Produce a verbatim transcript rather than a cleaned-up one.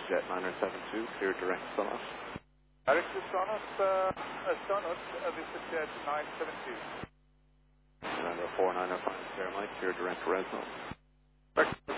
Jet niner seven two, clear direct Sonos. Direct to Sonos, uh, uh, Sonos, uh, VistaJet nine seven two. nine oh four, nine oh five, clear Mike, clear direct Resno.